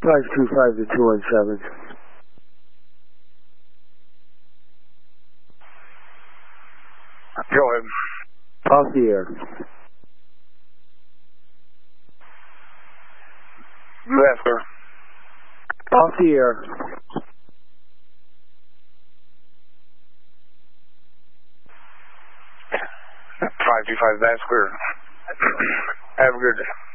525 to 217. Go ahead. Off the air. Yes, sir. Off the air. 525, that's clear. Have a good day.